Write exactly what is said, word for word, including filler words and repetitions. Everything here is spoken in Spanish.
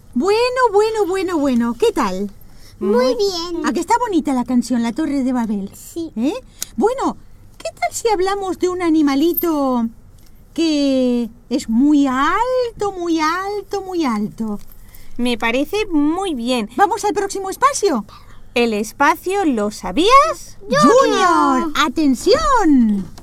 Bueno, bueno, bueno, bueno. ¿Qué tal? Muy bien. ¿A que está bonita la canción, La Torre de Babel? Sí. ¿Eh? Bueno, ¿qué tal si hablamos de un animalito que es muy alto, muy alto, muy alto? Me parece muy bien. ¿Vamos al próximo espacio? El espacio, ¿lo sabías? ¡Junior! ¡Atención!